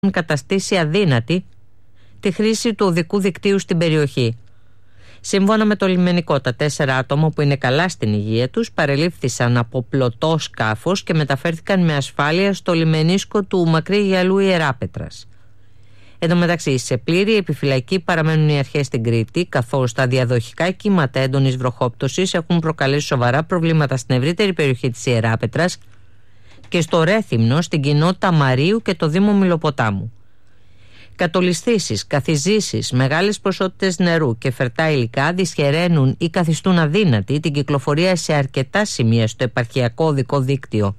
καταστήσει αδύνατη τη χρήση του οδικού δικτύου στην περιοχή. Σύμφωνα με το λιμενικό, τα 4 άτομα που είναι καλά στην υγεία τους παρελήφθησαν από πλωτό σκάφος και μεταφέρθηκαν με ασφάλεια στο λιμενίσκο του Μακρύ Γυαλού Ιεράπετρας. Εν τω μεταξύ, σε πλήρη επιφυλακή παραμένουν οι αρχές στην Κρήτη, καθώς τα διαδοχικά κύματα έντονης βροχόπτωσης έχουν προκαλέσει σοβαρά προβλήματα στην ευρύτερη περιοχή της Ιεράπετρας και στο Ρέθυμνο, στην κοινότητα Μαρίου και το Δήμο Μιλοποτάμου. Κατολισθήσεις, καθιζήσεις, μεγάλες ποσότητες νερού και φερτά υλικά δυσχεραίνουν ή καθιστούν αδύνατη την κυκλοφορία σε αρκετά σημεία στο επαρχιακό οδικό δίκτυο.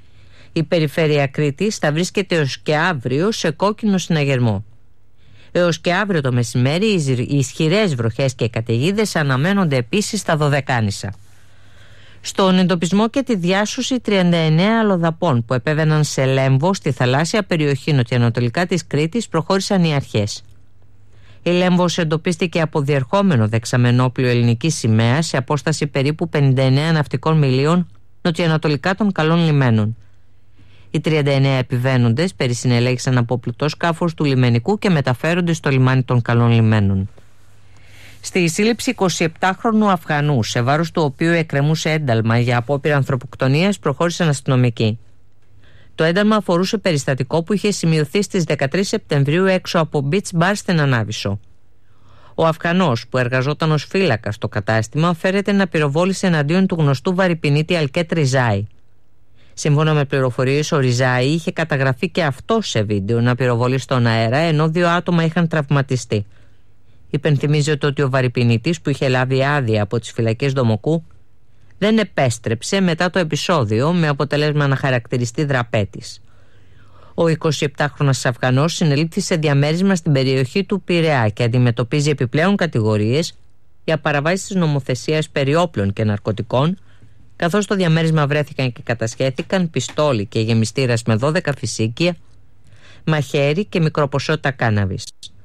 Η περιφέρεια Κρήτης θα βρίσκεται έως και αύριο σε κόκκινο συναγερμό. Έως και αύριο το μεσημέρι οι ισχυρές βροχές και καταιγίδες αναμένονται επίσης στα Δωδεκάνησα. Στον εντοπισμό και τη διάσωση 39 αλλοδαπών που επέβαιναν σε Λέμβο στη θαλάσσια περιοχή νοτιοανατολικά της Κρήτης προχώρησαν οι αρχές. Η Λέμβος εντοπίστηκε από διερχόμενο δεξαμενόπλιο ελληνικής σημαίας σε απόσταση περίπου 59 ναυτικών μιλίων νοτιοανατολικά των καλών λιμένων. Οι 39 επιβαίνοντες περισυνελέγησαν από πλωτό σκάφος του λιμενικού και μεταφέρονται στο λιμάνι των καλών λιμένων. Στη σύλληψη 27χρονου Αφγανού, σε βάρος του οποίου εκκρεμούσε ένταλμα για απόπειρα ανθρωποκτονίας, προχώρησαν αστυνομικοί. Το ένταλμα αφορούσε περιστατικό που είχε σημειωθεί στις 13 Σεπτεμβρίου έξω από beach bar στην Ανάβησο. Ο Αφγανός, που εργαζόταν ως φύλακας στο κατάστημα, φέρεται να πυροβόλησε εναντίον του γνωστού βαρυπινίτη Αλκέτ Ριζάη. Σύμφωνα με πληροφορίες, ο Ριζάη είχε καταγραφεί και αυτό σε βίντεο να πυροβολεί στον αέρα, ενώ 2 άτομα είχαν τραυματιστεί. Υπενθυμίζεται ότι ο βαρυπινίτης, που είχε λάβει άδεια από τις φυλακές Δομοκού, δεν επέστρεψε μετά το επεισόδιο, με αποτέλεσμα να χαρακτηριστεί δραπέτης. Ο 27χρονος Αφγανός συνελήφθη σε διαμέρισμα στην περιοχή του Πειραιά και αντιμετωπίζει επιπλέον κατηγορίες για παραβάσεις της νομοθεσίας περί όπλων και ναρκωτικών, καθώς στο διαμέρισμα βρέθηκαν και κατασχέθηκαν πιστόλι και γεμιστήρας με 12 φυσίκια, μαχαίρι και μικροποσότητα κάναβης.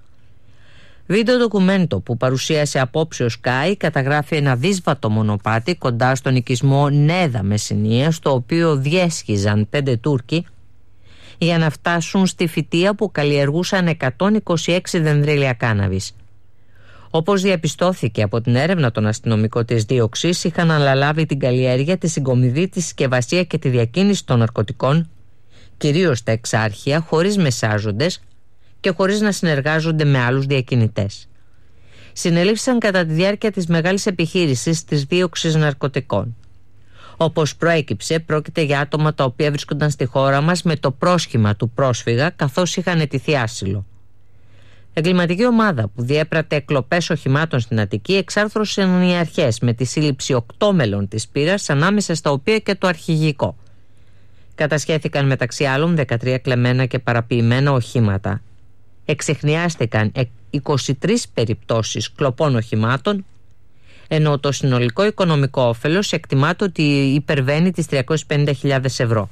Βίντεο ντοκουμέντο που παρουσίασε απόψε ο Sky καταγράφει ένα δύσβατο μονοπάτι κοντά στον οικισμό Νέδα Μεσσηνία, στο οποίο διέσχιζαν 5 Τούρκοι για να φτάσουν στη φυτεία που καλλιεργούσαν 126 δενδρίλια κάναβης. Όπως διαπιστώθηκε από την έρευνα των αστυνομικών της δίωξης, είχαν αναλάβει την καλλιέργεια, τη συγκομιδή, τη συσκευασία και τη διακίνηση των ναρκωτικών, κυρίως τα εξάρχεια, χωρίς μεσάζοντες και χωρίς να συνεργάζονται με άλλους διακινητές. Συνελήφθησαν κατά τη διάρκεια της μεγάλης επιχείρησης της δίωξης ναρκωτικών. Όπως προέκυψε, πρόκειται για άτομα τα οποία βρίσκονταν στη χώρα μας με το πρόσχημα του πρόσφυγα, καθώς είχαν αιτηθεί άσυλο. Εγκληματική ομάδα που διέπρατε εκλοπές οχημάτων στην Αττική εξάρθρωσαν οι αρχές με τη σύλληψη 8 μελών της πύρας, ανάμεσα στα οποία και το αρχηγικό. Κατασχέθηκαν μεταξύ άλλων 13 κλεμμένα και παραποιημένα οχήματα. Εξεχνιάστηκαν 23 περιπτώσεις κλοπών οχημάτων, ενώ το συνολικό οικονομικό όφελος εκτιμάται ότι υπερβαίνει τις 350.000 ευρώ.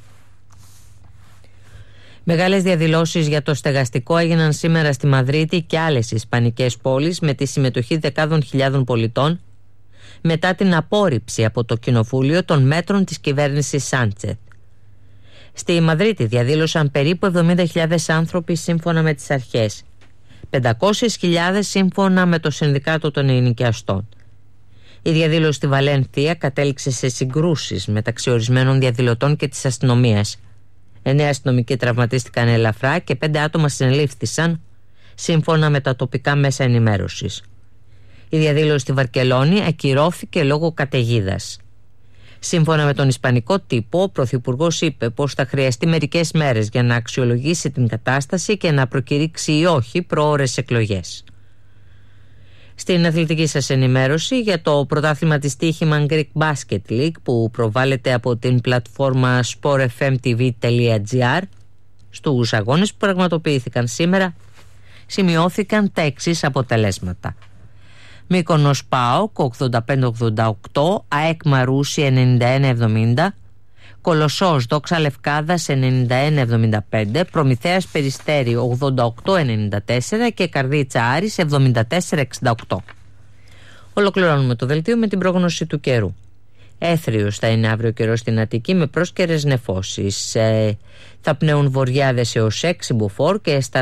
Μεγάλες διαδηλώσεις για το στεγαστικό έγιναν σήμερα στη Μαδρίτη και άλλες ισπανικές πόλεις με τη συμμετοχή δεκάδων χιλιάδων πολιτών μετά την απόρριψη από το Κοινοβούλιο των μέτρων της κυβέρνησης Σάντσεθ. Στη Μαδρίτη διαδήλωσαν περίπου 70.000 άνθρωποι σύμφωνα με τις αρχές, 500.000 σύμφωνα με το Συνδικάτο των Ενοικιαστών. Η διαδήλωση στη Βαλένθια κατέληξε σε συγκρούσεις μεταξύ ορισμένων διαδηλωτών και της αστυνομίας. 9 αστυνομικοί τραυματίστηκαν ελαφρά και 5 άτομα συνελήφθησαν σύμφωνα με τα τοπικά μέσα ενημέρωσης. Η διαδήλωση στη Βαρκελόνη ακυρώθηκε λόγω καταιγίδας. Σύμφωνα με τον ισπανικό τύπο, ο Πρωθυπουργός είπε πως θα χρειαστεί μερικές μέρες για να αξιολογήσει την κατάσταση και να προκηρύξει ή όχι προώρες εκλογές. Στην αθλητική σας ενημέρωση για το πρωτάθλημα της Τύχημαν Greek Basket League που προβάλλεται από την πλατφόρμα sportfmtv.gr, στους αγώνες που πραγματοποιήθηκαν σήμερα σημειώθηκαν τα εξής αποτελέσματα. Μύκονος ΠΑΟΚ 85-88, ΑΕΚ Μαρούσι 91-70, Κολοσσός Δόξα Λευκάδας 91-75, Προμηθέας Περιστέρι 88-94 και Καρδίτσα Άρης 74-68. Ολοκληρώνουμε το δελτίο με την πρόγνωση του καιρού. Έθριος θα είναι αύριο καιρός στην Αττική με πρόσκαιρες νεφώσεις. Θα πνέουν βοριάδες έως 6 μποφόρ και